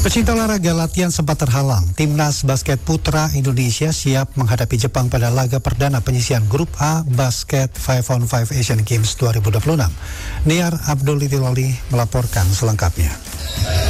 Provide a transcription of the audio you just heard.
Pecinta olahraga latihan sempat terhalang. Timnas basket putra Indonesia siap menghadapi Jepang pada laga perdana penyisihan Grup A Basket 5on5 Asian Games 2026. Niar Abdul Itiloli melaporkan selengkapnya.